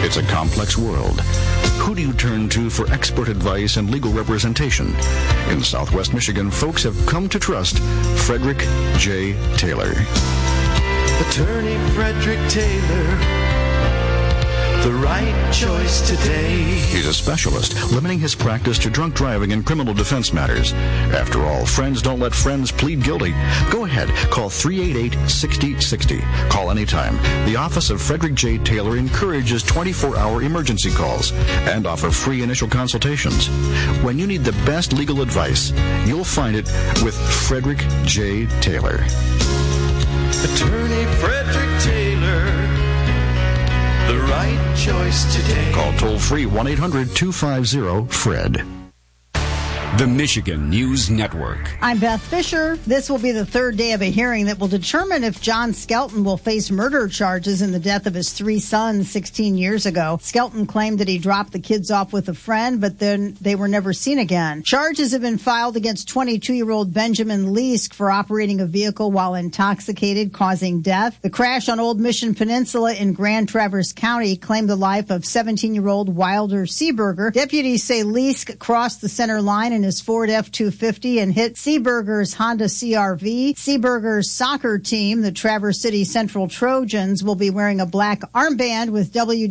It's a complex world. Who do you turn to for expert advice and legal representation? In Southwest Michigan, folks have come to trust Frederick J. Taylor. Attorney Frederick Taylor, the right choice today. He's a specialist, limiting his practice to drunk driving and criminal defense matters. After all, friends don't let friends plead guilty. Go ahead, call 388-6060. Call anytime. The Office of Frederick J. Taylor encourages 24-hour emergency calls and offer free initial consultations. When you need the best legal advice, you'll find it with Frederick J. Taylor. Attorney Frederick Taylor, the right choice today. Call toll-free 1-800-250-FRED. The Michigan News Network. I'm Beth Fisher. This will be the third day of a hearing that will determine if John Skelton will face murder charges in the death of his 3 sons 16 years ago. Skelton claimed that he dropped the kids off with a friend, but then they were never seen again. Charges have been filed against 22-year-old Benjamin Leask for operating a vehicle while intoxicated, causing death. The crash on Old Mission Peninsula in Grand Traverse County claimed the life of 17-year-old Wilder Seeberger. Deputies say Leask crossed the center line in his Ford F-250 and hit Seeberger's Honda CR-V. Seeberger's soccer team, the Traverse City Central Trojans, will be wearing a black armband with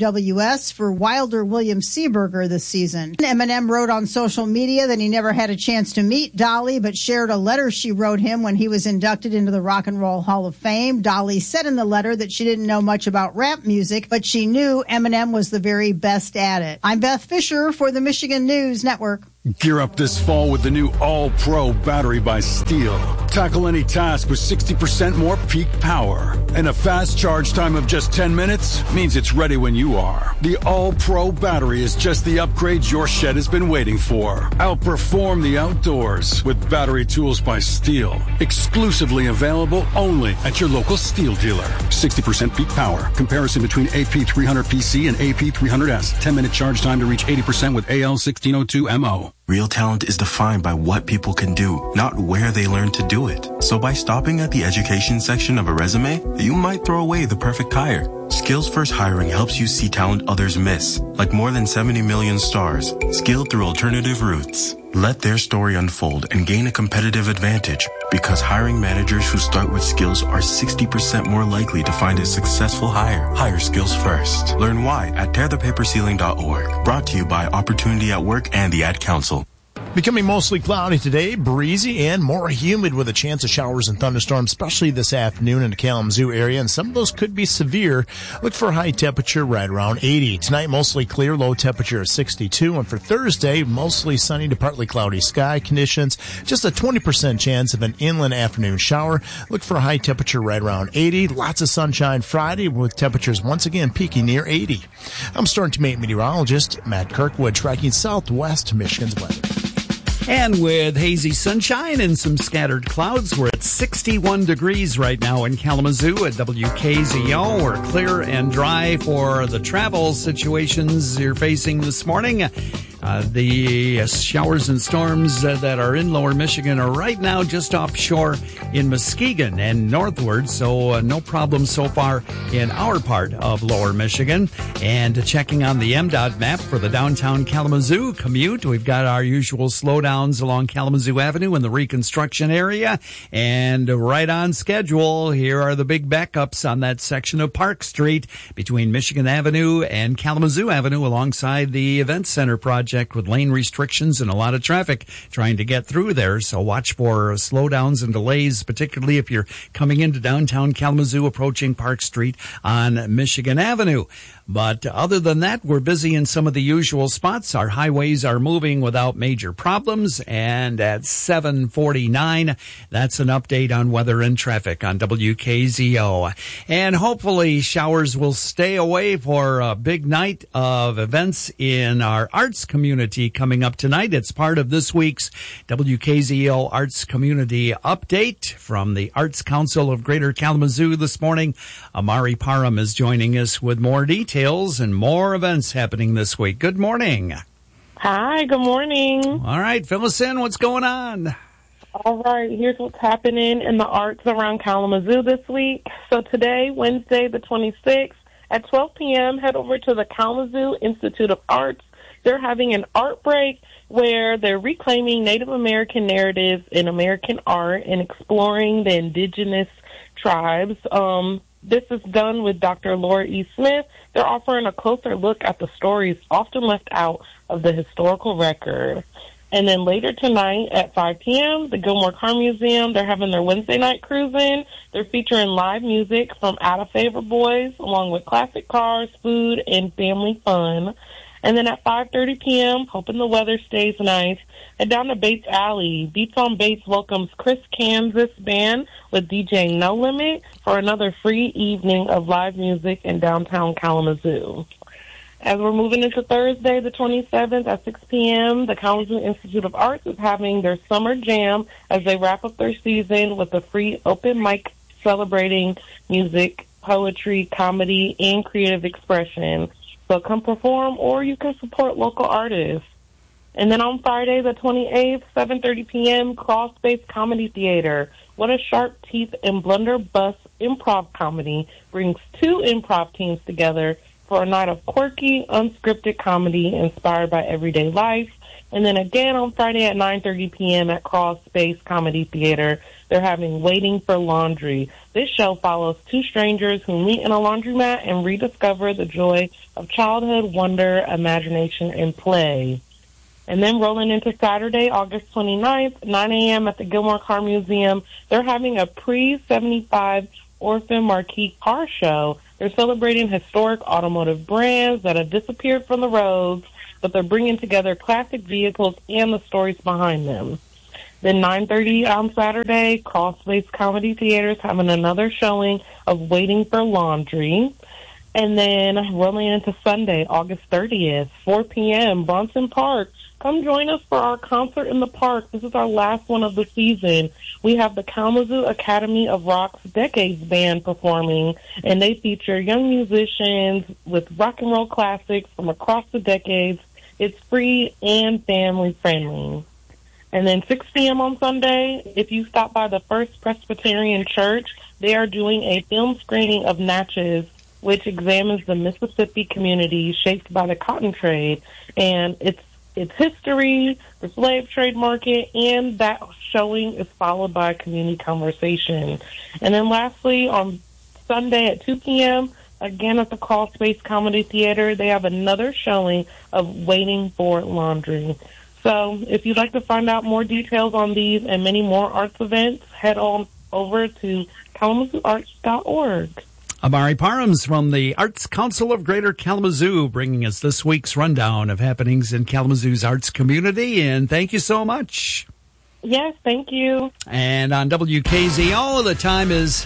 WWS for Wilder William Seeberger this season. Eminem wrote on social media that he never had a chance to meet Dolly, but shared a letter she wrote him when he was inducted into the Rock and Roll Hall of Fame. Dolly said in the letter that she didn't know much about rap music, but she knew Eminem was the very best at it. I'm Beth Fisher for the Michigan News Network. Gear up this fall with the new All-Pro battery by Steel. Tackle any task with 60% more peak power. And a fast charge time of just 10 minutes means it's ready when you are. The All-Pro battery is just the upgrade your shed has been waiting for. Outperform the outdoors with battery tools by Steel. Exclusively available only at your local Steel dealer. 60% peak power. Comparison between AP300PC and AP300S. 10-minute charge time to reach 80% with AL1602MO. Real talent is defined by what people can do, not where they learn to do it. So by stopping at the education section of a resume, you might throw away the perfect hire. Skills First Hiring helps you see talent others miss, like more than 70 million stars, skilled through alternative routes. Let their story unfold and gain a competitive advantage, because hiring managers who start with skills are 60% more likely to find a successful hire. Hire skills first. Learn why at tearthepaperceiling.org. Brought to you by Opportunity at Work and the Ad Council. Becoming mostly cloudy today, breezy and more humid with a chance of showers and thunderstorms, especially this afternoon in the Kalamazoo area, and some of those could be severe. Look for a high temperature right around 80. Tonight, mostly clear, low temperature of 62, and for Thursday, mostly sunny to partly cloudy sky conditions, just a 20% chance of an inland afternoon shower. Look for a high temperature right around 80. Lots of sunshine Friday with temperatures once again peaking near 80. I'm Storm Team 8 meteorologist Matt Kirkwood, tracking Southwest Michigan's weather. And with hazy sunshine and some scattered clouds, we're at 61 degrees right now in Kalamazoo at WKZO. We're clear and dry for the travel situations you're facing this morning. The showers and storms that are in lower Michigan are right now just offshore in Muskegon and northward, so no problem so far in our part of lower Michigan. And checking on the MDOT map for the downtown Kalamazoo commute, we've got our usual slowdowns along Kalamazoo Avenue in the reconstruction area. And right on schedule, here are the big backups on that section of Park Street between Michigan Avenue and Kalamazoo Avenue alongside the Event Center project, with lane restrictions and a lot of traffic trying to get through there. So watch for slowdowns and delays, particularly if you're coming into downtown Kalamazoo approaching Park Street on Michigan Avenue. But other than that, we're busy in some of the usual spots. Our highways are moving without major problems. And at 7:49, that's an update on weather and traffic on WKZO. And hopefully showers will stay away for a big night of events in our arts community coming up tonight. It's part of this week's WKZO Arts Community Update from the Arts Council of Greater Kalamazoo this morning. Amari Parham is joining us with more details and more events happening this week. Good morning. Hi, good morning. All right, fill us in. What's going on? All right, here's what's happening in the arts around Kalamazoo this week. So today, Wednesday the 26th, At 12 p.m., head over to the Kalamazoo Institute of Arts. They're having an art break where they're reclaiming Native American narratives in American art and exploring the indigenous tribes. This is done with Dr. Laura E. Smith. They're offering a closer look at the stories often left out of the historical record. And then later tonight at 5 p.m., the Gilmore Car Museum, they're having their Wednesday night cruise-in. They're featuring live music from Out of Favor Boys, along with classic cars, food, and family fun. And then at 5:30 p.m., hoping the weather stays nice, head down to Bates Alley. Beats on Bates welcomes Chris Kansas Band with DJ No Limit for another free evening of live music in downtown Kalamazoo. As we're moving into Thursday, the 27th at 6 p.m., the Kalamazoo Institute of Arts is having their summer jam as they wrap up their season with a free open mic celebrating music, poetry, comedy, and creative expression. So come perform, or you can support local artists. And then on Friday, the 28th, 7:30 p.m., Crawl Space Comedy Theater. What a Sharp Teeth and Blunderbuss improv comedy brings two improv teams together for a night of quirky, unscripted comedy inspired by everyday life. And then again on Friday at 9:30 p.m. at Crawl Space Comedy Theater, they're having Waiting for Laundry. This show follows two strangers who meet in a laundromat and rediscover the joy of childhood, wonder, imagination, and play. And then rolling into Saturday, August 29th, 9 a.m. at the Gilmore Car Museum, they're having a pre-75 Orphan Marquee Car Show. They're celebrating historic automotive brands that have disappeared from the roads, but they're bringing together classic vehicles and the stories behind them. Then 9:30 on Saturday, Crawl Space Comedy Theater is having another showing of Waiting for Laundry. And then rolling into Sunday, August 30th, 4 p.m., Bronson Park. Come join us for our concert in the park. This is our last one of the season. We have the Kalamazoo Academy of Rock's Decades Band performing, and they feature young musicians with rock and roll classics from across the decades. It's free and family friendly. And then 6 p.m. on Sunday, if you stop by the First Presbyterian Church, they are doing a film screening of Natchez, which examines the Mississippi community shaped by the cotton trade. And its history, the slave trade market, and that showing is followed by a community conversation. And then lastly, on Sunday at 2 p.m., again at the Crawl Space Comedy Theater, they have another showing of Waiting for Laundry. So if you'd like to find out more details on these and many more arts events, head on over to KalamazooArts.org. Amari Parhams from the Arts Council of Greater Kalamazoo bringing us this week's rundown of happenings in Kalamazoo's arts community, and thank you so much. Yes, thank you. And on WKZO, the time is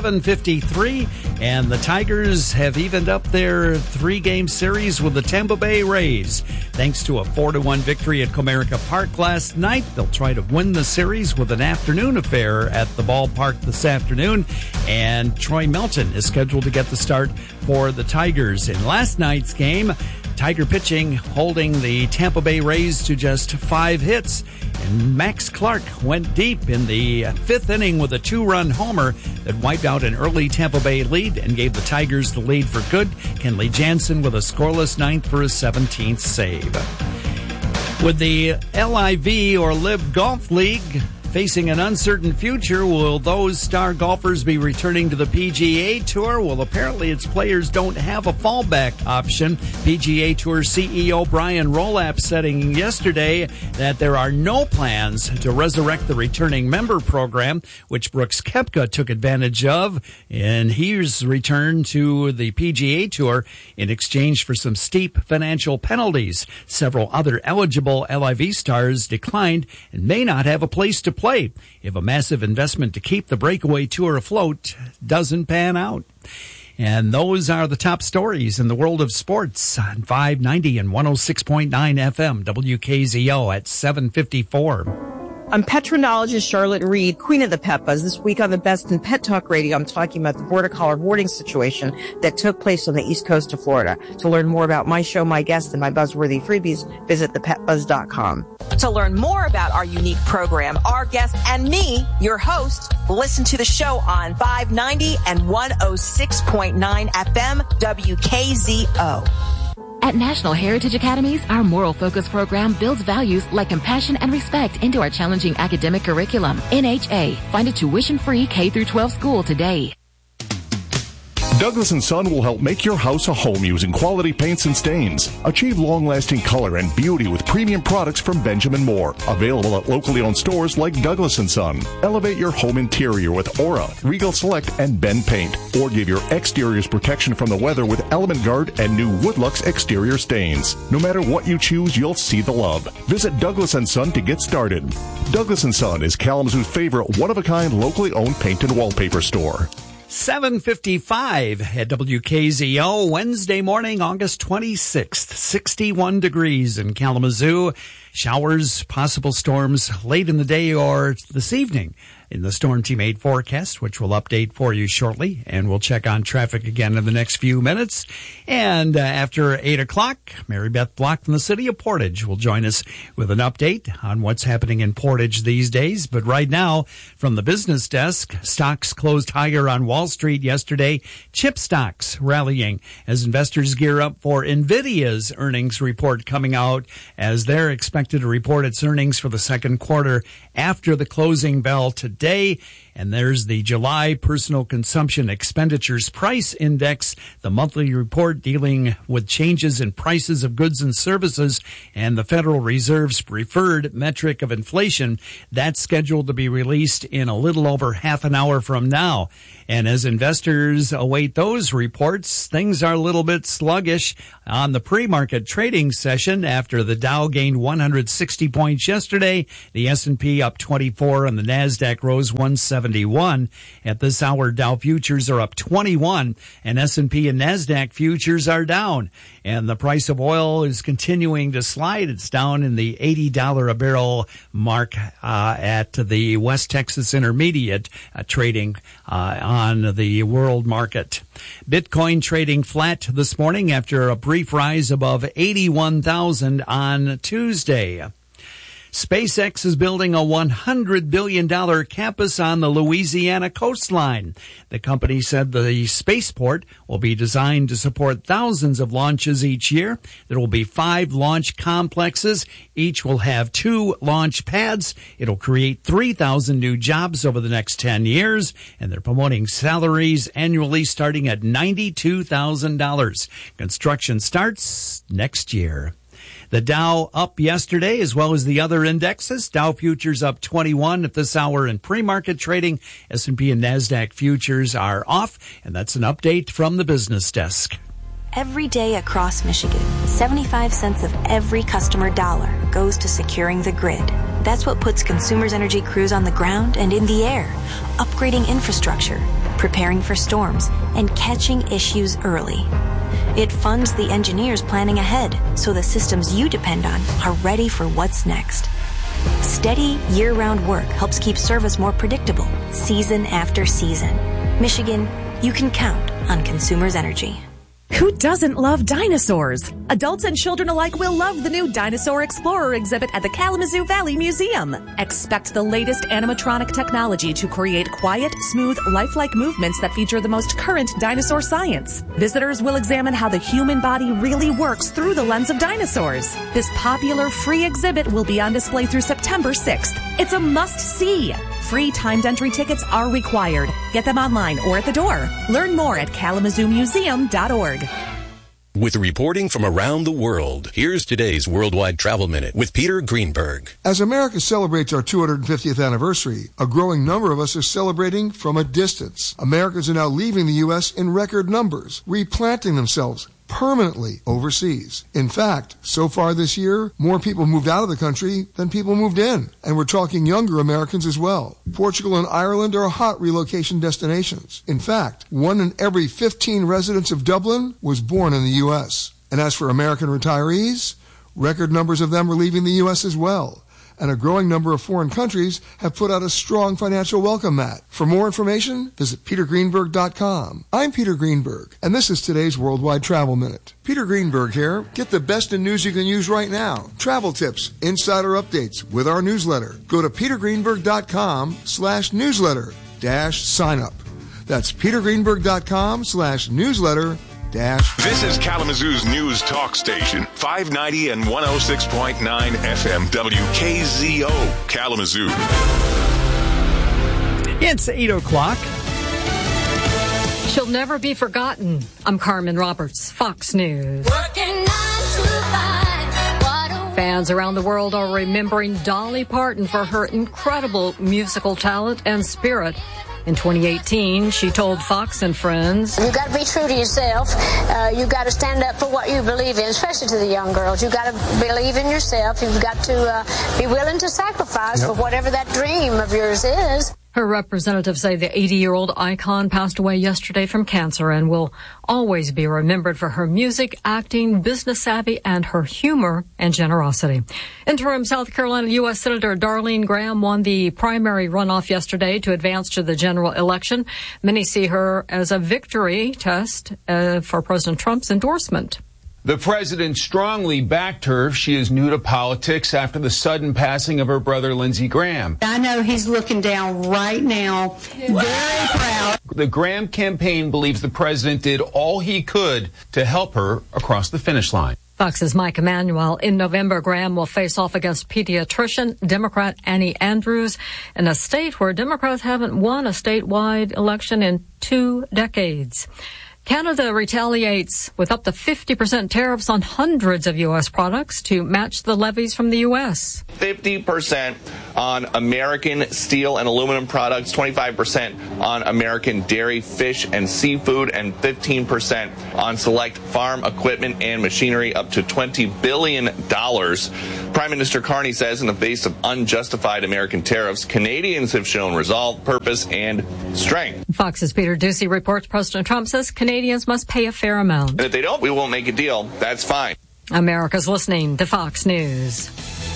7:53, and the Tigers have evened up their three-game series with the Tampa Bay Rays. Thanks to a 4-1 victory at Comerica Park last night, they'll try to win the series with an afternoon affair at the ballpark this afternoon, and Troy Melton is scheduled to get the start for the Tigers. In last night's game, Tiger pitching holding the Tampa Bay Rays to just 5 hits. And Max Clark went deep in the 5th inning with a 2-run homer that wiped out an early Tampa Bay lead and gave the Tigers the lead for good. Kenley Jansen with a scoreless 9th for his 17th save. With the LIV or LIV Golf League facing an uncertain future, will those star golfers be returning to the PGA Tour? Well, apparently its players don't have a fallback option. PGA Tour CEO Brian Rolap said yesterday that there are no plans to resurrect the returning member program, which Brooks Koepka took advantage of in his return to the PGA Tour in exchange for some steep financial penalties. Several other eligible LIV stars declined and may not have a place to play if a massive investment to keep the breakaway tour afloat doesn't pan out. And those are the top stories in the world of sports on 590 and 106.9 FM WKZO at 7:54. I'm petronologist Charlotte Reed, Queen of the Peppas. This week on the Best in Pet Talk Radio, I'm talking about the border collar hoarding situation that took place on the east coast of Florida. To learn more about my show, my guests, and my buzzworthy freebies, visit thepetbuzz.com. To learn more about our unique program, our guests, and me, your host, listen to the show on 590 and 106.9 FM WKZO. At National Heritage Academies, our Moral Focus program builds values like compassion and respect into our challenging academic curriculum. NHA. Find a tuition-free K-12 school today. Douglas & Son will help make your house a home using quality paints and stains. Achieve long-lasting color and beauty with premium products from Benjamin Moore. Available at locally owned stores like Douglas & Son. Elevate your home interior with Aura, Regal Select, and Ben Paint. Or give your exteriors protection from the weather with Element Guard and new Woodlux exterior stains. No matter what you choose, you'll see the love. Visit Douglas & Son to get started. Douglas & Son is Kalamazoo's favorite one-of-a-kind locally owned paint and wallpaper store. 7:55 at WKZO, Wednesday morning, August 26th, 61 degrees in Kalamazoo. Showers, possible storms late in the day or this evening in the Storm Team 8 forecast, which we'll update for you shortly. And we'll check on traffic again in the next few minutes. And after 8 o'clock, Mary Beth Block from the city of Portage will join us with an update on what's happening in Portage these days. But right now, from the business desk, stocks closed higher on Wall Street yesterday. Chip stocks rallying as investors gear up for NVIDIA's earnings report coming out, as they're expected to report its earnings for the second quarter after the closing bell today. And there's the July Personal Consumption Expenditures Price Index, the monthly report dealing with changes in prices of goods and services and the Federal Reserve's preferred metric of inflation. That's scheduled to be released in a little over half an hour from now. And as investors await those reports, things are a little bit sluggish on the pre-market trading session after the Dow gained 160 points yesterday, the S&P up 24, and the NASDAQ rose 171. At this hour, Dow futures are up 21, and S&P and NASDAQ futures are down. And the price of oil is continuing to slide. It's down in the $80 a barrel mark at the West Texas Intermediate trading on the world market. Bitcoin trading flat this morning after a brief rise above 81,000 on Tuesday. SpaceX is building a $100 billion campus on the Louisiana coastline. The company said the spaceport will be designed to support thousands of launches each year. There will be 5 launch complexes. Each will have 2 launch pads. It'll create 3,000 new jobs over the next 10 years, and they're promoting salaries annually starting at $92,000. Construction starts next year. The Dow up yesterday, as well as the other indexes. Dow futures up 21 at this hour in pre-market trading. S&P and NASDAQ futures are off, and that's an update from the business desk. Every day across Michigan, 75 cents of every customer dollar goes to securing the grid. That's what puts Consumers Energy crews on the ground and in the air, upgrading infrastructure, preparing for storms, and catching issues early. It funds the engineers planning ahead so the systems you depend on are ready for what's next. Steady, year-round work helps keep service more predictable, season after season. Michigan, you can count on Consumers Energy. Who doesn't love dinosaurs? Adults and children alike will love the new Dinosaur Explorer exhibit at the Kalamazoo Valley Museum. Expect the latest animatronic technology to create quiet, smooth, lifelike movements that feature the most current dinosaur science. Visitors will examine how the human body really works through the lens of dinosaurs. This popular free exhibit will be on display through September 6th. It's a must-see. Free timed entry tickets are required. Get them online or at the door. Learn more at KalamazooMuseum.org. With reporting from around the world, here's today's Worldwide Travel Minute with Peter Greenberg. As America celebrates our 250th anniversary, a growing number of us are celebrating from a distance. Americans are now leaving the U.S. in record numbers, replanting themselves permanently overseas. In fact, so far this year, more people moved out of the country than people moved in. And we're talking younger Americans as well. Portugal and Ireland are hot relocation destinations. In fact, 1 in every 15 residents of Dublin was born in the U.S. And as for American retirees, record numbers of them are leaving the U.S. as well. and a growing number of foreign countries have put out a strong financial welcome mat. For more information, visit petergreenberg.com. I'm Peter Greenberg, and this is today's Worldwide Travel Minute. Peter Greenberg here. Get the best in news you can use right now. Travel tips, insider updates with our newsletter. Go to petergreenberg.com/newsletter-sign up. That's petergreenberg.com/newsletter-. This is Kalamazoo's news talk station, 590 and 106.9 FM WKZO, Kalamazoo. It's 8 o'clock. She'll never be forgotten. I'm Carmen Roberts, Fox News. Fans around the world are remembering Dolly Parton for her incredible musical talent and spirit. In 2018, she told Fox and Friends, "You got to be true to yourself. You got to stand up for what you believe in, especially to the young girls. You got to believe in yourself. You've got to be willing to sacrifice for whatever that dream of yours is." Her representatives say the 80-year-old icon passed away yesterday from cancer and will always be remembered for her music, acting, business savvy, and her humor and generosity. Interim South Carolina U.S. Senator Darlene Graham won the primary runoff yesterday to advance to the general election. Many see her as a victory test for President Trump's endorsement. The president strongly backed her. She is new to politics after the sudden passing of her brother, Lindsey Graham. I know he's looking down right now, very proud. The Graham campaign believes the president did all he could to help her across the finish line. Fox's Mike Emanuel. In November, Graham will face off against pediatrician Democrat Annie Andrews in a state where Democrats haven't won a statewide election in 2 decades. Canada retaliates with up to 50% tariffs on hundreds of U.S. products to match the levies from the U.S. 50% on American steel and aluminum products, 25% on American dairy, fish, and seafood, and 15% on select farm equipment and machinery, up to $20 billion. Prime Minister Carney says in the face of unjustified American tariffs, Canadians have shown resolve, purpose, and strength. Fox's Peter Doocy reports President Trump says Canadians must pay a fair amount. And if they don't, we won't make a deal. That's fine. America's listening to Fox News.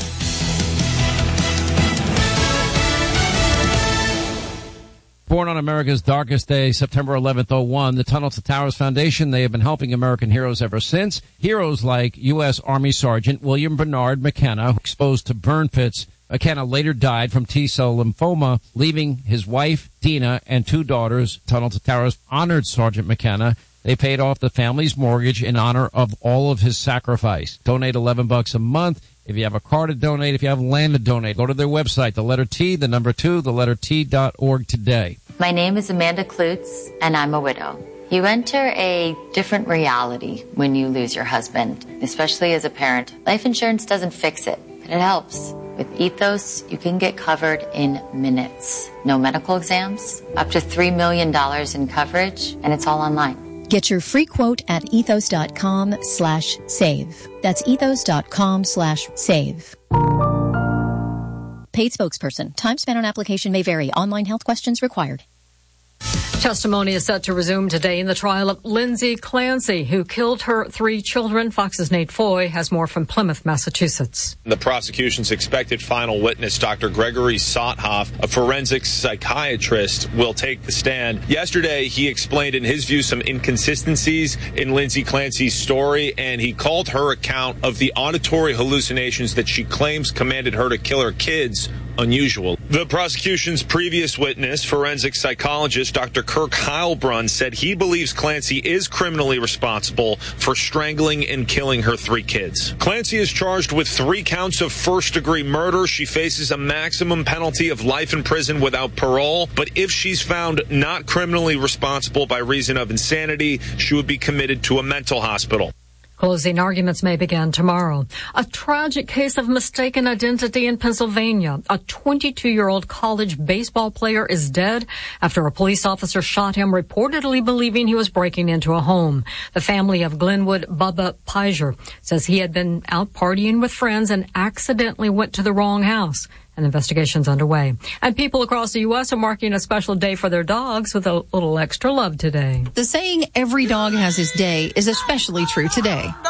Born on America's darkest day, September 11th, 2001, the Tunnel to Towers Foundation, they have been helping American heroes ever since. Heroes like U.S. Army Sergeant William Bernard McKenna, exposed to burn pits. McKenna later died from T-cell lymphoma, leaving his wife, Dina, and 2 daughters. Tunnel to Towers honored Sergeant McKenna. They paid off the family's mortgage in honor of all of his sacrifice. Donate $11 a month. If you have a car to donate, if you have land to donate, go to their website, the letter T, the number 2, the letter T.org today. My name is Amanda Klutz, and I'm a widow. You enter a different reality when you lose your husband, especially as a parent. Life insurance doesn't fix it, but it helps. With Ethos, you can get covered in minutes. No medical exams, up to $3 million in coverage, and it's all online. Get your free quote at ethos.com/save. That's ethos.com/save. Paid spokesperson. Time spent on application may vary. Online health questions required. Testimony is set to resume today in the trial of Lindsay Clancy, who killed her 3 children. Fox's Nate Foy has more from Plymouth, Massachusetts. The prosecution's expected final witness, Dr. Gregory Sothoff, a forensic psychiatrist, will take the stand. Yesterday, he explained, in his view, some inconsistencies in Lindsay Clancy's story, and he called her account of the auditory hallucinations that she claims commanded her to kill her kids unusual. The prosecution's previous witness, forensic psychologist Dr. Kirk Heilbrunn, said he believes Clancy is criminally responsible for strangling and killing her 3 kids. Clancy is charged with 3 counts of first-degree murder. She faces a maximum penalty of life in prison without parole, but if she's found not criminally responsible by reason of insanity, she would be committed to a mental hospital. Closing arguments may begin tomorrow. A tragic case of mistaken identity in Pennsylvania. A 22-year-old college baseball player is dead after a police officer shot him, reportedly believing he was breaking into a home. The family of Glenwood Bubba Pizer says he had been out partying with friends and accidentally went to the wrong house. An investigation's underway. And people across the U.S. are marking a special day for their dogs with a little extra love today. The saying, every dog has his day, is especially true today.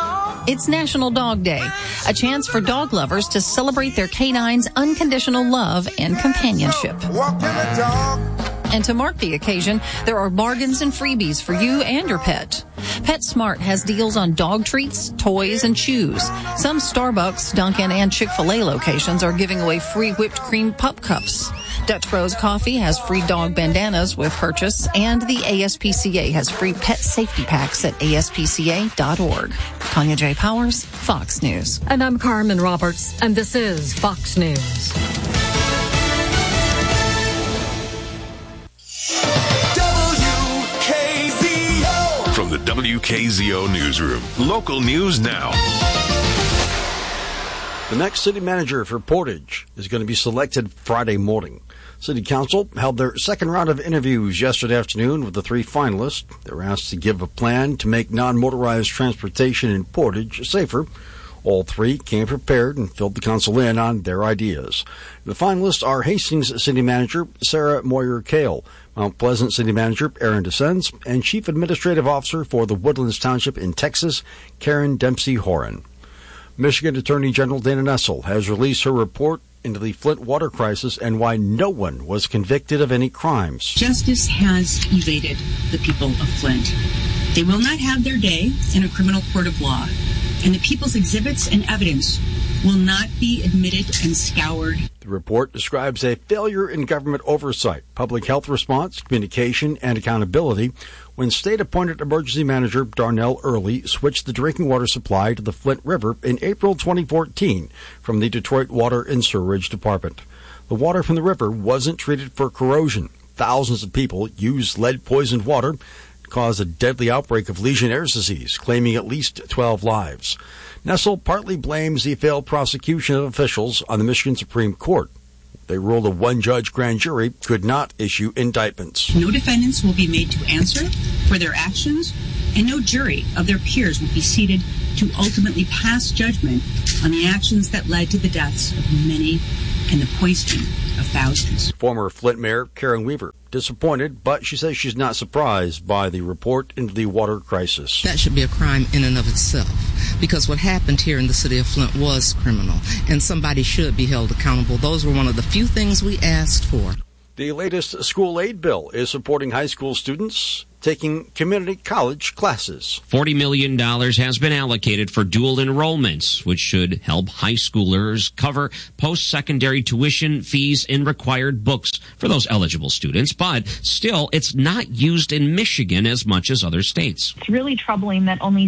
It's National Dog Day, a chance for dog lovers to celebrate their canine's unconditional love and companionship. And to mark the occasion, there are bargains and freebies for you and your pet. PetSmart has deals on dog treats, toys, and chews. Some Starbucks, Dunkin', and Chick-fil-A locations are giving away free whipped cream pup cups. Dutch Bros Coffee has free dog bandanas with purchase, and the ASPCA has free pet safety packs at aspca.org. Tanya J. Powers, Fox News. And I'm Carmen Roberts, and this is Fox News. From the WKZO Newsroom, local news now. The next city manager for Portage is going to be selected Friday morning. City Council held their second round of interviews yesterday afternoon with the 3 finalists. They were asked to give a plan to make non-motorized transportation in Portage safer. All 3 came prepared and filled the council in on their ideas. The finalists are Hastings City Manager Sarah Moyer-Kale, Mount Pleasant City Manager Aaron DeSenz, and Chief Administrative Officer for the Woodlands Township in Texas, Karen Dempsey-Horan. Michigan Attorney General Dana Nessel has released her report into the Flint water crisis and why no one was convicted of any crimes. Justice has evaded the people of Flint. They will not have their day in a criminal court of law, and the people's exhibits and evidence will not be admitted and scoured. The report describes a failure in government oversight, public health response, communication, and accountability when state-appointed emergency manager Darnell Early switched the drinking water supply to the Flint River in April 2014 from the Detroit Water and Sewerage Department. The water from the river wasn't treated for corrosion. Thousands of people used lead-poisoned water, caused a deadly outbreak of Legionnaire's disease, claiming at least 12 lives. Nessel partly blames the failed prosecution of officials on the Michigan Supreme Court. They ruled a one-judge grand jury could not issue indictments. No defendants will be made to answer for their actions, and no jury of their peers will be seated to ultimately pass judgment on the actions that led to the deaths of many and the poisoning of thousands. Former Flint Mayor Karen Weaver disappointed, but she says she's not surprised by the report into the water crisis. That should be a crime in and of itself, because what happened here in the city of Flint was criminal, and somebody should be held accountable. Those were one of the few things we asked for. The latest school aid bill is supporting high school students taking community college classes. $40 million has been allocated for dual enrollments, which should help high schoolers cover post-secondary tuition, fees, and required books for those eligible students. But still, it's not used in Michigan as much as other states. It's really troubling that only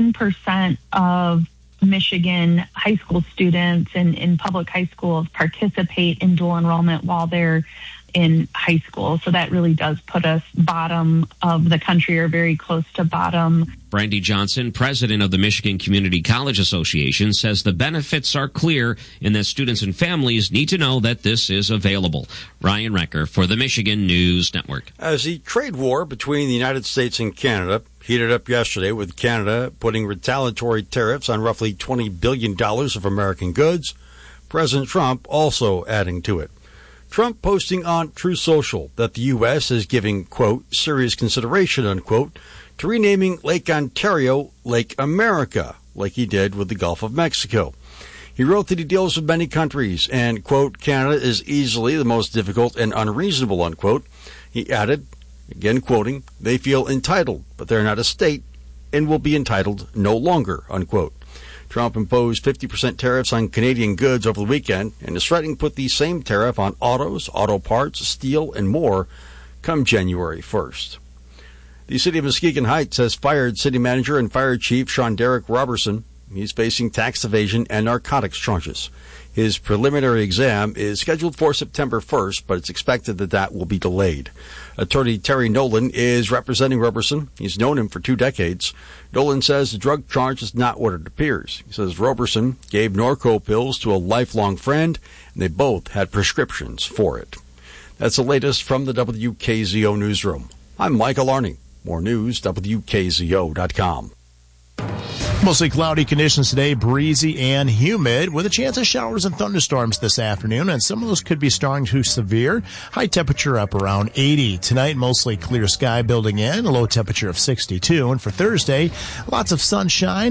7% of Michigan high school students in public high schools participate in dual enrollment while they're in high school. So that really does put us bottom of the country, or very close to bottom. Brandy Johnson, president of the Michigan Community College Association, says the benefits are clear and that students and families need to know that this is available. Ryan Recker for the Michigan News Network. As the trade war between the United States and Canada heated up yesterday, with Canada putting retaliatory tariffs on roughly $20 billion of American goods, President Trump also adding to it. Trump posting on Truth Social that the U.S. is giving, quote, serious consideration, unquote, to renaming Lake Ontario Lake America, like he did with the Gulf of Mexico. He wrote that he deals with many countries and, quote, Canada is easily the most difficult and unreasonable, unquote. He added, again quoting, they feel entitled, but they're not a state and will be entitled no longer, unquote. Trump imposed 50% tariffs on Canadian goods over the weekend and is threatening to put the same tariff on autos, auto parts, steel, and more come January 1st. The city of Muskegon Heights has fired city manager and fire chief Sean Derek Robertson. He's facing tax evasion and narcotics charges. His preliminary exam is scheduled for September 1st, but it's expected that will be delayed. Attorney Terry Nolan is representing Robertson. He's known him for 2 decades. Nolan says the drug charge is not what it appears. He says Robertson gave Norco pills to a lifelong friend, and they both had prescriptions for it. That's the latest from the WKZO newsroom. I'm Michael Arning. More news, WKZO.com. Mostly cloudy conditions today, breezy and humid, with a chance of showers and thunderstorms this afternoon, and some of those could be strong to severe. High temperature up around 80. Tonight, mostly clear sky building in, a low temperature of 62. And for Thursday, lots of sunshine,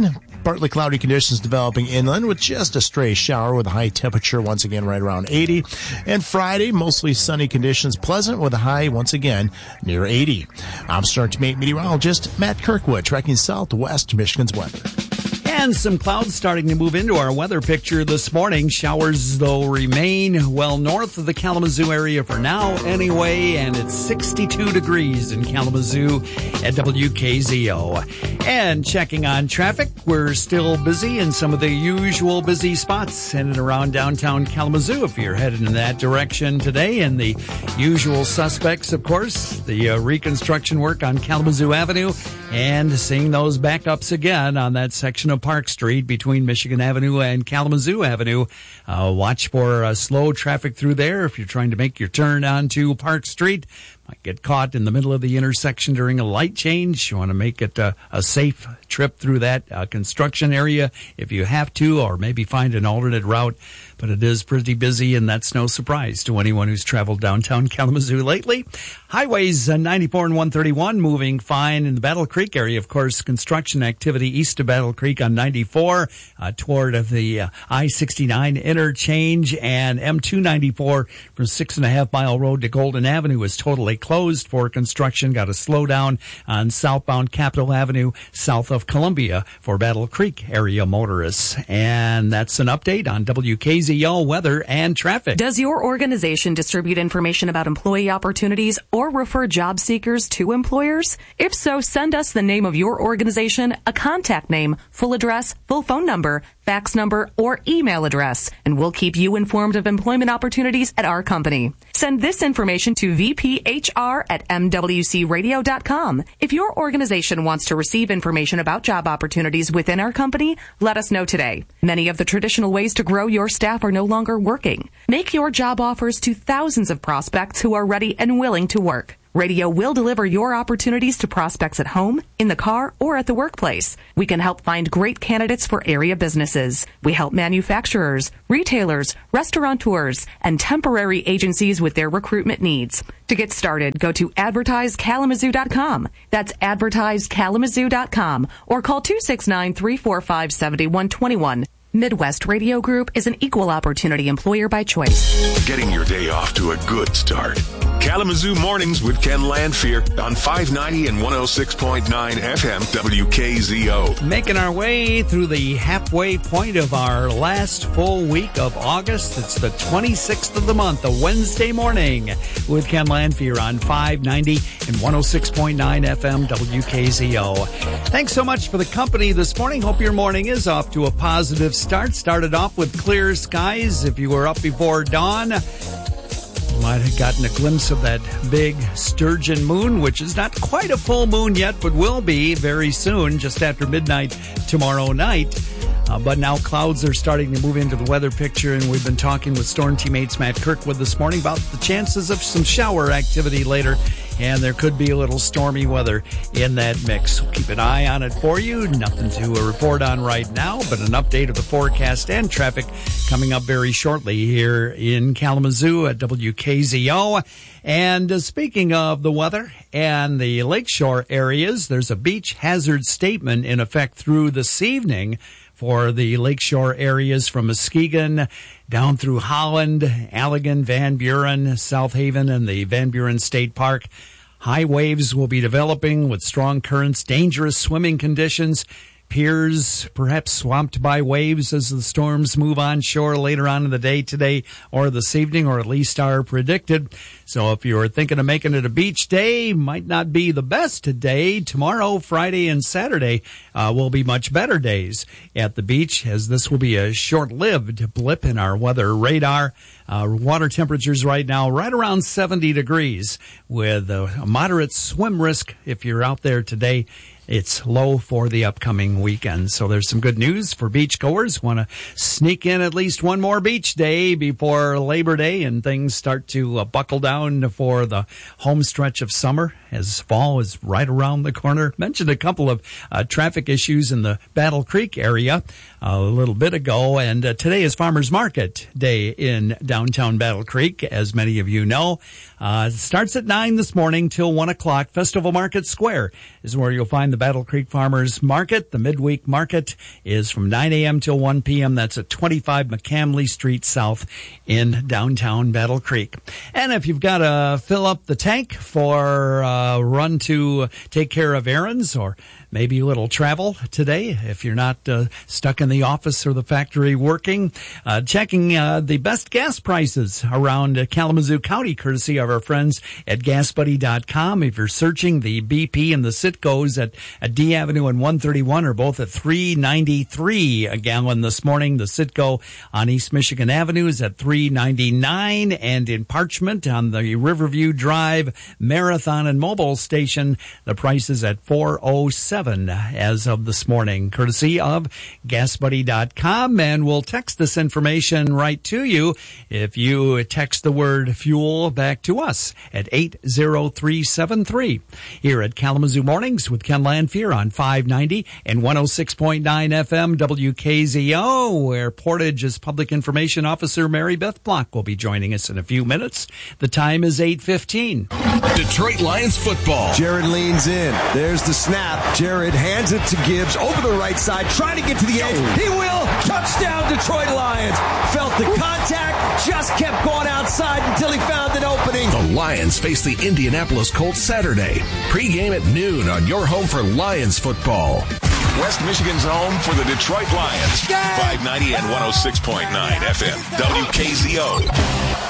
Partly cloudy conditions developing inland with just a stray shower with a high temperature once again right around 80. And Friday, mostly sunny conditions, pleasant with a high once again near 80. I'm Star Teammate meteorologist Matt Kirkwood, tracking southwest Michigan's weather. And some clouds starting to move into our weather picture this morning. Showers, though, remain well north of the Kalamazoo area for now anyway, and it's 62 degrees in Kalamazoo at WKZO. And checking on traffic, we're still busy in some of the usual busy spots in and around downtown Kalamazoo if you're headed in that direction today. And the usual suspects, of course, the reconstruction work on Kalamazoo Avenue and seeing those backups again on that section of Park Street between Michigan Avenue and Kalamazoo Avenue. Watch for slow traffic through there if you're trying to make your turn onto Park Street. Might get caught in the middle of the intersection during a light change. You want to make it a safe trip through that construction area if you have to, or maybe find an alternate route. But it is pretty busy, and that's no surprise to anyone who's traveled downtown Kalamazoo lately. Highways 94 and 131 moving fine in the Battle Creek area. Of course, construction activity east of Battle Creek on 94 toward the I-69 interchange, and M294 from 6.5 Mile Road to Golden Avenue is totally closed for construction. Got a slowdown on southbound Capitol Avenue south of Columbia for Battle Creek area motorists. And that's an update on WKZO weather and traffic. Does your organization distribute information about employee opportunities or refer job seekers to employers? If so, send us the name of your organization, a contact name, full address, full phone number, fax number, or email address, and we'll keep you informed of employment opportunities at our company. Send this information to vphr@mwcradio.com. If your organization wants to receive information about job opportunities within our company, let us know today. Many of the traditional ways to grow your staff are no longer working. Make your job offers to thousands of prospects who are ready and willing to work. Radio will deliver your opportunities to prospects at home, in the car, or at the workplace. We can help find great candidates for area businesses. We help manufacturers, retailers, restaurateurs, and temporary agencies with their recruitment needs. To get started, go to advertisekalamazoo.com. That's advertisekalamazoo.com, or call 269-345-7121. Midwest Radio Group is an equal opportunity employer by choice. Getting your day off to a good start. Kalamazoo Mornings with Ken Landfear on 590 and 106.9 FM WKZO. Making our way through the halfway point of our last full week of August. It's the 26th of the month, a Wednesday morning, with Ken Landfear on 590 and 106.9 FM WKZO. Thanks so much for the company this morning. Hope your morning is off to a positive start. Started off with clear skies. If you were up before dawn, might have gotten a glimpse of that big sturgeon moon, which is not quite a full moon yet, but will be very soon, just after midnight tomorrow night. But now clouds are starting to move into the weather picture, and we've been talking with Storm Teammates Matt Kirkwood this morning about the chances of some shower activity later, and there could be a little stormy weather in that mix. We'll keep an eye on it for you. Nothing to report on right now, but an update of the forecast and traffic coming up very shortly here in Kalamazoo at WKZO. And speaking of the weather and the lakeshore areas, there's a beach hazard statement in effect through this evening for the lakeshore areas from Muskegon down through Holland, Allegan, Van Buren, South Haven, and the Van Buren State Park. High waves will be developing with strong currents, dangerous swimming conditions. Piers perhaps swamped by waves as the storms move on shore later on in the day today or this evening, or at least are predicted. So if you're thinking of making it a beach day, might not be the best day. Tomorrow, Friday, and Saturday will be much better days at the beach, as this will be a short-lived blip in our weather radar. Water temperatures right now right around 70 degrees with a moderate swim risk if you're out there today. It's low for the upcoming weekend. So there's some good news for beachgoers. Want to sneak in at least one more beach day before Labor Day and things start to buckle down for the home stretch of summer as fall is right around the corner. Mentioned a couple of traffic issues in the Battle Creek area a little bit ago. And today is Farmers Market Day in downtown Battle Creek, as many of you know. It starts at 9 this morning till 1 o'clock. Festival Market Square is where you'll find the the Battle Creek Farmers Market. The midweek market is from 9 a.m. till 1 p.m. That's at 25 McCamley Street South in downtown Battle Creek. And if you've got to fill up the tank for a run to take care of errands or maybe a little travel today, if you're not stuck in the office or the factory working, checking the best gas prices around Kalamazoo County, courtesy of our friends at GasBuddy.com. If you're searching, the BP and the Citgos at D Avenue and 131 are both at $3.93 a gallon this morning. The Citgo on East Michigan Avenue is at $3.99, and in Parchment on the Riverview Drive Marathon and Mobile Station, the price is at $4.07 as of this morning, courtesy of GasBuddy.com. And we'll text this information right to you if you text the word fuel back to us at 80373. Here at Kalamazoo Mornings with Ken Lanfear on 590 and 106.9 FM WKZO, where Portage's Public Information Officer Mary Beth Block will be joining us in a few minutes. The time is 8:15. Detroit Lions football. Jared leans in. There's the snap. Jared hands it to Gibbs over the right side, trying to get to the edge. He will. Touchdown, Detroit Lions. Felt the contact, just kept going outside until he found an opening. The Lions face the Indianapolis Colts Saturday. Pre-game at noon on your home for Lions football. West Michigan's home for the Detroit Lions. 590 and 106.9 FM WKZO.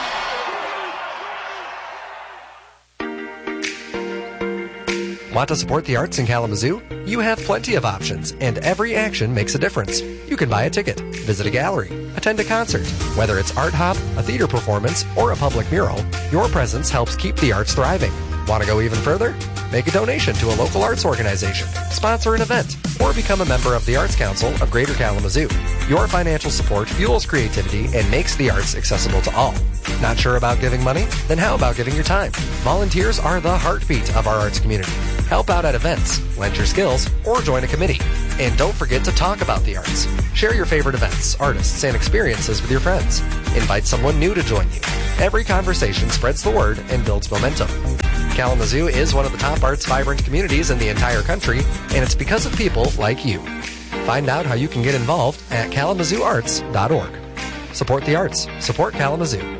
Want to support the arts in Kalamazoo? You have plenty of options, and every action makes a difference. You can buy a ticket, visit a gallery, attend a concert. Whether it's art hop, a theater performance, or a public mural, your presence helps keep the arts thriving. Want to go even further? Make a donation to a local arts organization, sponsor an event, or become a member of the Arts Council of Greater Kalamazoo. Your financial support fuels creativity and makes the arts accessible to all. Not sure about giving money? Then how about giving your time? Volunteers are the heartbeat of our arts community. Help out at events, lend your skills, or join a committee. And don't forget to talk about the arts. Share your favorite events, artists, and experiences with your friends. Invite someone new to join you. Every conversation spreads the word and builds momentum. Kalamazoo is one of the top arts vibrant communities in the entire country, and it's because of people like you. Find out how you can get involved at kalamazooarts.org. Support the arts. Support Kalamazoo.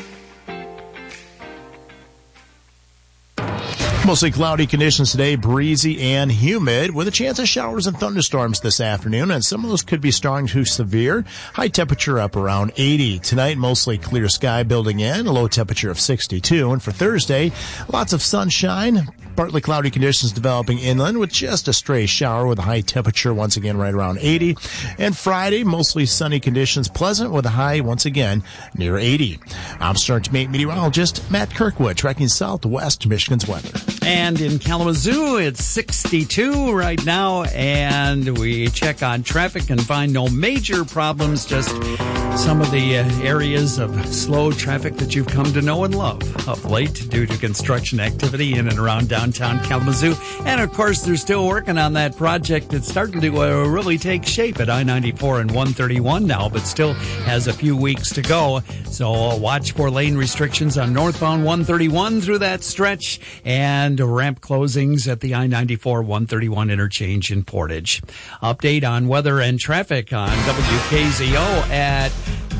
Mostly cloudy conditions today, breezy and humid, with a chance of showers and thunderstorms this afternoon, and some of those could be strong to severe. High temperature up around 80. Tonight, mostly clear sky building in, a low temperature of 62. And for Thursday, lots of sunshine, partly cloudy conditions developing inland with just a stray shower with a high temperature once again right around 80. And Friday, mostly sunny conditions, pleasant with a high once again near 80. I'm Sergeant Mate Meteorologist Matt Kirkwood, tracking southwest Michigan's weather. And in Kalamazoo, it's 62 right now, and we check on traffic and find no major problems, just some of the areas of slow traffic that you've come to know and love of late due to construction activity in and around downtown Kalamazoo. And, of course, they're still working on that project that's starting to really take shape at I-94 and 131 now, but still has a few weeks to go. So watch for lane restrictions on northbound 131 through that stretch, and ramp closings at the I-94-131 interchange in Portage. Update on weather and traffic on WKZO at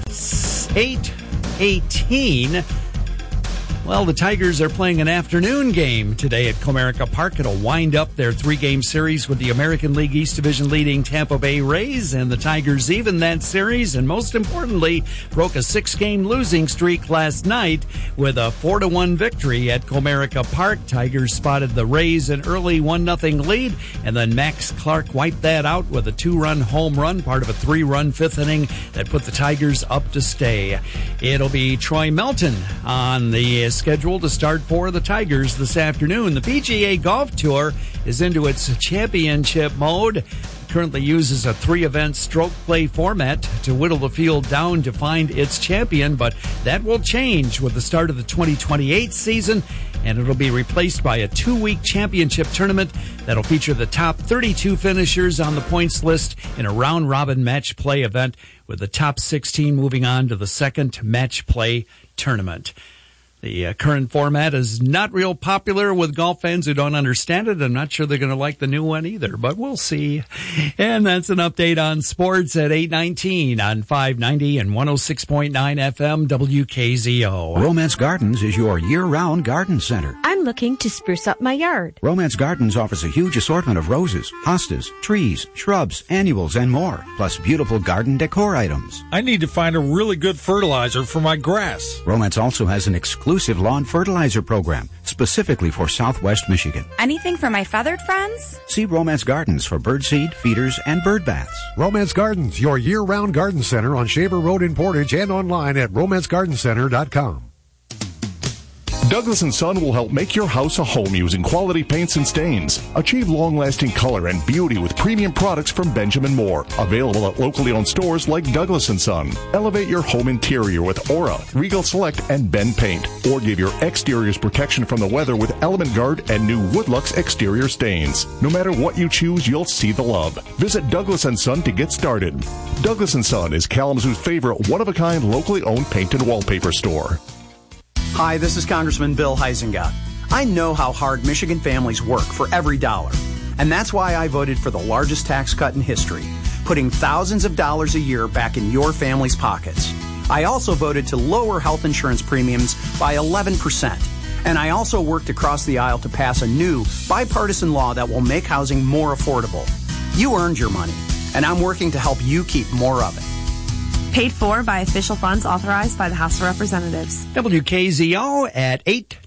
8:18. Well, the Tigers are playing an afternoon game today at Comerica Park. It'll wind up their three-game series with the American League East Division leading Tampa Bay Rays, and the Tigers even that series, and most importantly, broke a 6-game losing streak last night with a 4-1 victory at Comerica Park. Tigers spotted the Rays an early 1-0 lead, and then Max Clark wiped that out with a 2-run home run, part of a 3-run fifth inning that put the Tigers up to stay. It'll be Troy Melton on the schedule to start for the Tigers this afternoon. The PGA Golf Tour is into its championship mode. Currently uses a 3-event stroke play format to whittle the field down to find its champion, but that will change with the start of the 2028 season, and it'll be replaced by a 2-week championship tournament that'll feature the top 32 finishers on the points list in a round-robin match play event, with the top 16 moving on to the second match play tournament. The current format is not real popular with golf fans who don't understand it. I'm not sure they're going to like the new one either, but we'll see. And that's an update on sports at 8:19 on 590 and 106.9 FM WKZO. Romance Gardens is your year-round garden center. I'm looking to spruce up my yard. Romance Gardens offers a huge assortment of roses, hostas, trees, shrubs, annuals, and more, plus beautiful garden decor items. I need to find a really good fertilizer for my grass. Romance also has an exclusive lawn fertilizer program specifically for Southwest Michigan. Anything for my feathered friends? See Romance Gardens for birdseed, feeders, and bird baths. Romance Gardens, your year-round garden center on Shaver Road in Portage and online at romancegardencenter.com. Douglas & Son will help make your house a home using quality paints and stains. Achieve long-lasting color and beauty with premium products from Benjamin Moore. Available at locally owned stores like Douglas & Son. Elevate your home interior with Aura, Regal Select, and Ben Paint. Or give your exteriors protection from the weather with Element Guard and new Woodlux exterior stains. No matter what you choose, you'll see the love. Visit Douglas & Son to get started. Douglas & Son is Kalamazoo's favorite one-of-a-kind locally owned paint and wallpaper store. Hi, this is Congressman Bill Huizenga. I know how hard Michigan families work for every dollar. And that's why I voted for the largest tax cut in history, putting thousands of dollars a year back in your family's pockets. I also voted to lower health insurance premiums by 11%. And I also worked across the aisle to pass a new bipartisan law that will make housing more affordable. You earned your money, and I'm working to help you keep more of it. Paid for by official funds authorized by the House of Representatives. WKZO at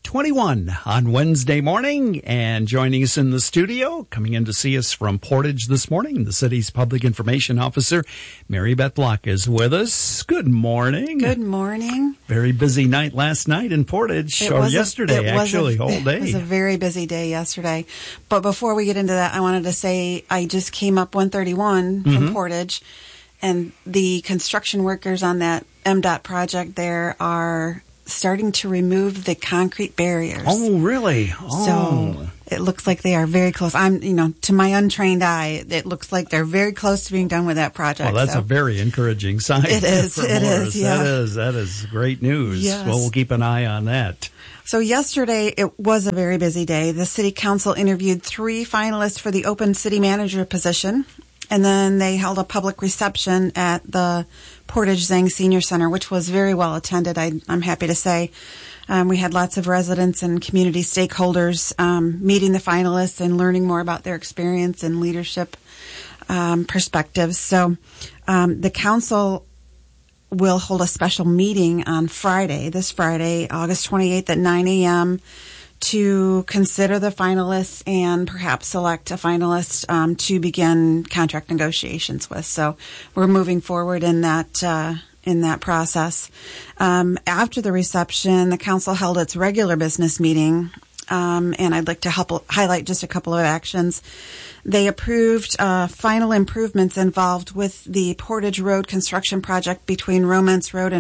8:21 on Wednesday morning. And joining us in the studio, coming in to see us from Portage this morning, the city's public information officer, Mary Beth Block, is with us. Good morning. Good morning. Very busy night last night in Portage, or yesterday, actually, whole day. It was a very busy day yesterday. But before we get into that, I wanted to say I just came up 131 from Portage. And the construction workers on that MDOT project there are starting to remove the concrete barriers. Oh, really? Oh. So it looks like they are very close. To my untrained eye, it looks like they're very close to being done with that project. Well, that's a very encouraging sign. It is. It is. Yeah. That is great news. Yes. Well, we'll keep an eye on that. So yesterday, it was a very busy day. The city council interviewed 3 finalists for the open city manager position. And then they held a public reception at the Portage Zang Senior Center, which was very well attended, I'm happy to say. We had lots of residents and community stakeholders meeting the finalists and learning more about their experience and leadership perspectives. So the council will hold a special meeting on this Friday, August 28th at 9 a.m., to consider the finalists and perhaps select a finalist to begin contract negotiations with. So we're moving forward in that process. After the reception, the council held its regular business meeting, and I'd like to highlight just a couple of actions. They approved final improvements involved with the Portage Road construction project between Romance Road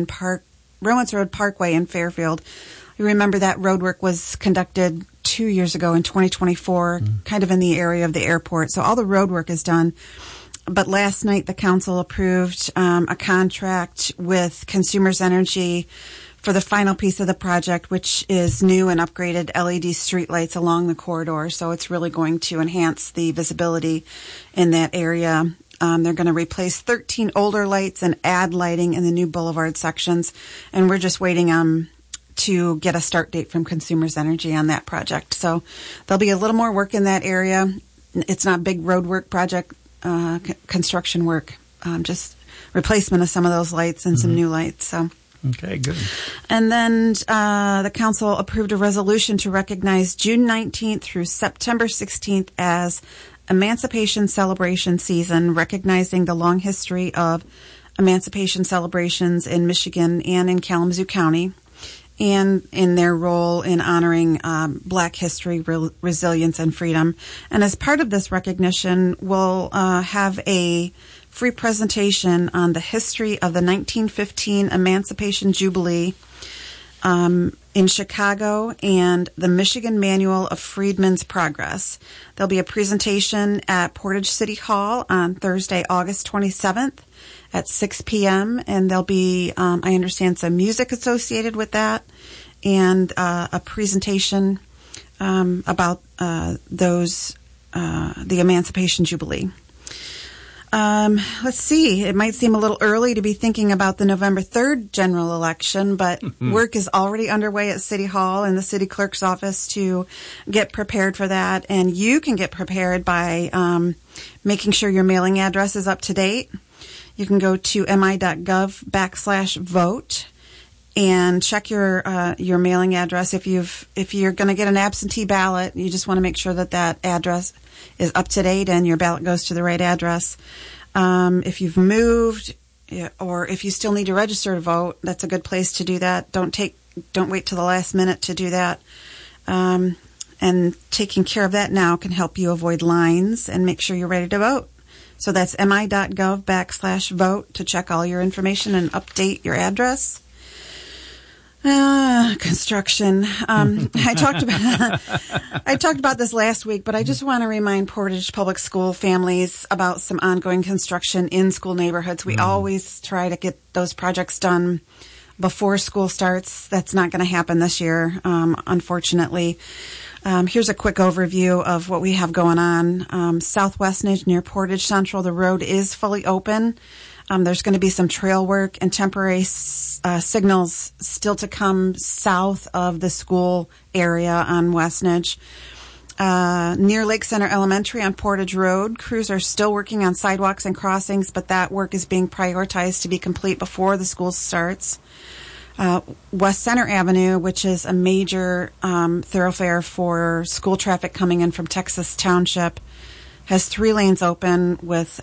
Parkway and Fairfield. You remember that road work was conducted 2 years ago in 2024, kind of in the area of the airport. So all the road work is done. But last night the council approved a contract with Consumers Energy for the final piece of the project, which is new and upgraded LED streetlights along the corridor. So it's really going to enhance the visibility in that area. They're going to replace 13 older lights and add lighting in the new boulevard sections. And we're just waiting to get a start date from Consumers Energy on that project. So there'll be a little more work in that area. It's not big road work project, construction work, just replacement of some of those lights and some new lights. So. Okay, good. And then the council approved a resolution to recognize June 19th through September 16th as Emancipation Celebration Season, recognizing the long history of emancipation celebrations in Michigan and in Kalamazoo County, and in their role in honoring Black history, resilience, and freedom. And as part of this recognition, we'll have a free presentation on the history of the 1915 Emancipation Jubilee in Chicago and the Michigan Manual of Freedmen's Progress. There'll be a presentation at Portage City Hall on Thursday, August 27th. At 6 p.m., and there'll be, I understand, some music associated with that. and a presentation about the Emancipation Jubilee. Let's see. It might seem a little early to be thinking about the November 3rd general election, but work is already underway at City Hall and the city clerk's office to get prepared for that. And you can get prepared by making sure your mailing address is up to date. You can go to mi.gov/vote and check your mailing address. If you're going to get an absentee ballot, you just want to make sure that address is up to date and your ballot goes to the right address. If you've moved or if you still need to register to vote, that's a good place to do that. Don't wait till the last minute to do that. And taking care of that now can help you avoid lines and make sure you're ready to vote. So that's mi.gov/vote to check all your information and update your address. Construction. I talked about this last week, but I just want to remind Portage Public School families about some ongoing construction in school neighborhoods. We always try to get those projects done before school starts. That's not going to happen this year, unfortunately. Here's a quick overview of what we have going on. South Westnedge near Portage Central, the road is fully open. There's going to be some trail work and temporary signals still to come south of the school area on Westnedge. Near Lake Center Elementary on Portage Road, crews are still working on sidewalks and crossings, but that work is being prioritized to be complete before the school starts. West Center Avenue, which is a major thoroughfare for school traffic coming in from Texas Township, has 3 lanes open with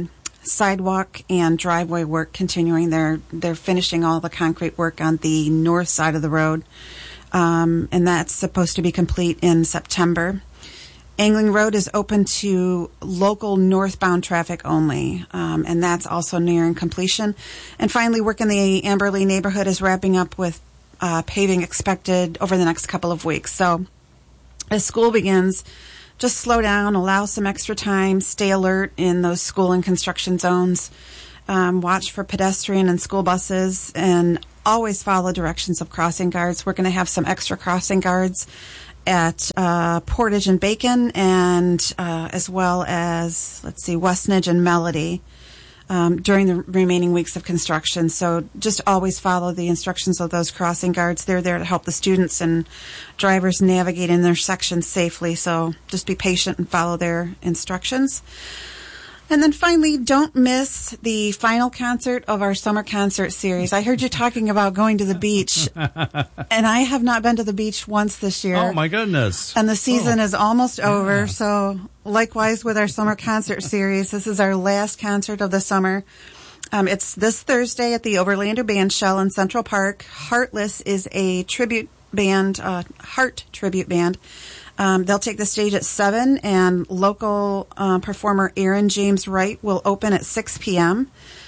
sidewalk and driveway work continuing. They're finishing all the concrete work on the north side of the road, and that's supposed to be complete in September. Angling Road is open to local northbound traffic only, and that's also nearing completion. And finally, work in the Amberley neighborhood is wrapping up with paving expected over the next couple of weeks. So as school begins, just slow down, allow some extra time, stay alert in those school and construction zones, watch for pedestrian and school buses, and always follow directions of crossing guards. We're going to have some extra crossing guards at Portage and Bacon, and as well as, Westnedge and Melody during the remaining weeks of construction. So just always follow the instructions of those crossing guards. They're there to help the students and drivers navigate in their sections safely. So just be patient and follow their instructions. And then finally, don't miss the final concert of our summer concert series. I heard you talking about going to the beach, and I have not been to the beach once this year. Oh, my goodness. And the season is almost over, so likewise with our summer concert series, this is our last concert of the summer. It's this Thursday at the Overlander Bandshell in Central Park. Heartless is a tribute band, Heart tribute band. They'll take the stage at 7, and local performer Aaron James Wright will open at 6 p.m.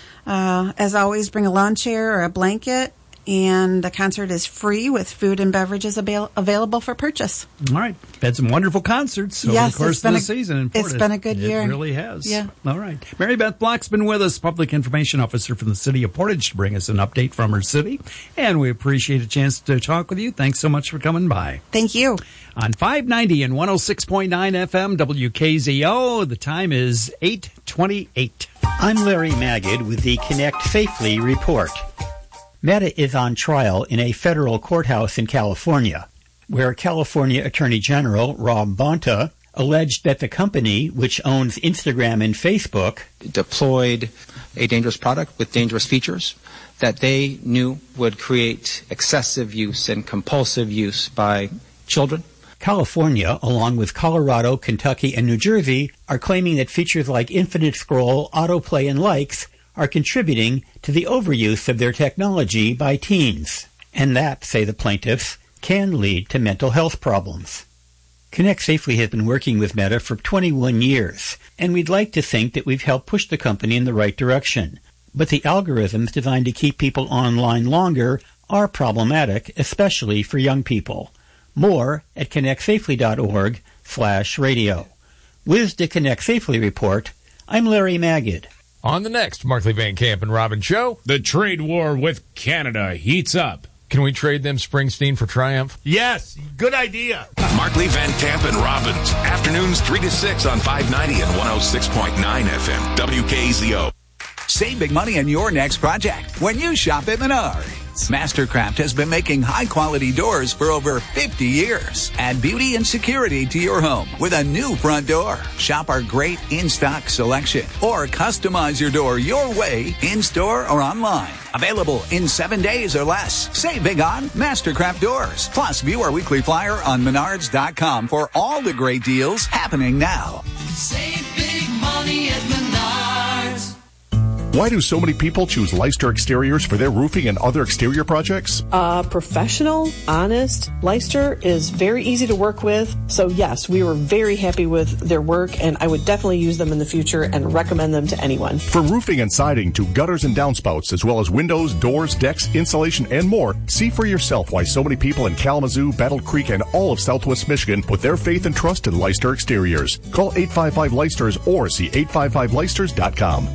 As always, bring a lawn chair or a blanket, and the concert is free with food and beverages available for purchase. All right. Had some wonderful concerts over the course of the season in Portage. It's been a good year. It really has. Yeah. All right. Mary Beth Block's been with us, Public Information Officer from the City of Portage, to bring us an update from her city. And we appreciate a chance to talk with you. Thanks so much for coming by. Thank you. On 590 and 106.9 FM WKZO, the time is 8:28. I'm Larry Magid with the Connect Safely report. Meta is on trial in a federal courthouse in California, where California Attorney General Rob Bonta alleged that the company, which owns Instagram and Facebook, deployed a dangerous product with dangerous features that they knew would create excessive use and compulsive use by children. California, along with Colorado, Kentucky, and New Jersey, are claiming that features like infinite scroll, autoplay, and likes are contributing to the overuse of their technology by teens. And that, say the plaintiffs, can lead to mental health problems. Connect Safely has been working with Meta for 21 years, and we'd like to think that we've helped push the company in the right direction. But the algorithms designed to keep people online longer are problematic, especially for young people. More at connectsafely.org/radio. With the Connect Safely report, I'm Larry Magid. On the next Markley Van Camp and Robin show, the trade war with Canada heats up. Can we trade them Springsteen for Triumph? Yes, good idea. Markley, Van Camp, and Robbins. Afternoons 3 to 6 on 590 and 106.9 FM. WKZO. Save big money on your next project when you shop at Menards. Mastercraft has been making high-quality doors for over 50 years. Add beauty and security to your home with a new front door. Shop our great in-stock selection or customize your door your way in-store or online. Available in 7 days or less. Save big on Mastercraft doors. Plus, view our weekly flyer on Menards.com for all the great deals happening now. Save big money at Menards. Why do so many people choose Leicester Exteriors for their roofing and other exterior projects? Professional, honest. Leicester is very easy to work with. So yes, we were very happy with their work, and I would definitely use them in the future and recommend them to anyone. From roofing and siding to gutters and downspouts, as well as windows, doors, decks, insulation, and more, see for yourself why so many people in Kalamazoo, Battle Creek, and all of Southwest Michigan put their faith and trust in Leicester Exteriors. Call 855-LEICESTERS or see 855leicesters.com.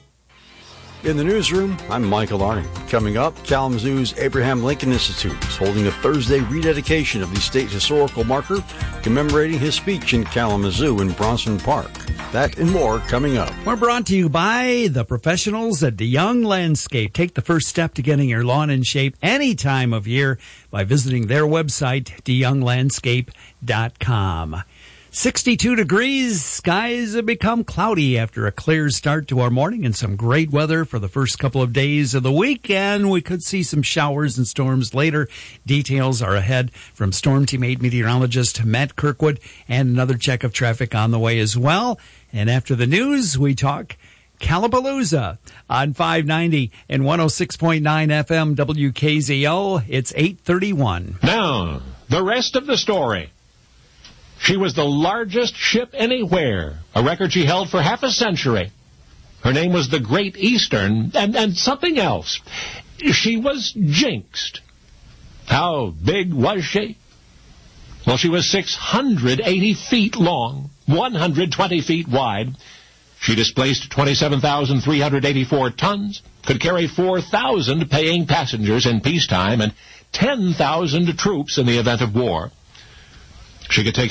In the newsroom, I'm Michael Arning. Coming up, Kalamazoo's Abraham Lincoln Institute is holding a Thursday rededication of the state historical marker commemorating his speech in Kalamazoo in Bronson Park. That and more coming up. We're brought to you by the professionals at DeYoung Landscape. Take the first step to getting your lawn in shape any time of year by visiting their website, DeYoungLandscape.com. 62 degrees. Skies have become cloudy after a clear start to our morning and some great weather for the first couple of days of the week. And we could see some showers and storms later. Details are ahead from Storm Team 8 meteorologist Matt Kirkwood, and another check of traffic on the way as well. And after the news, we talk Calapalooza on 590 and 106.9 FM WKZO. It's 8:31. Now, the rest of the story. She was the largest ship anywhere, a record she held for half a century. Her name was the Great Eastern, and something else. She was jinxed. How big was she? Well, she was 680 feet long, 120 feet wide. She displaced 27,384 tons, could carry 4,000 paying passengers in peacetime, and 10,000 troops in the event of war. She could take